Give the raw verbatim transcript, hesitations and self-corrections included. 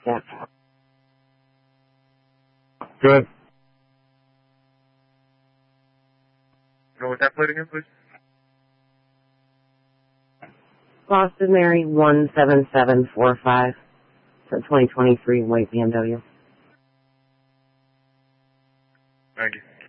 Yeah. Good. Go with that plate again, please. Boston Mary one seven seven four five for twenty twenty-three white B M W. Thank you.